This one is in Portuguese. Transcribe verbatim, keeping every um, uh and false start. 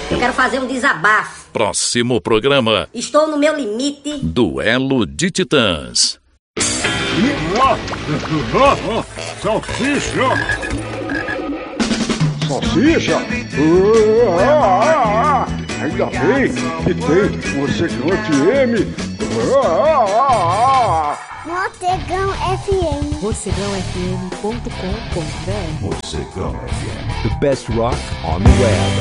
Eu quero fazer um desabafo. Próximo programa. Estou no meu limite. Duelo de Titãs. Salsicha! Salsicha? Ah, ainda bem que tem Mocegão F M. Ah, Mocegão F M. Mocegão F M ponto com ponto br. Mocegão F M. The best rock on the web.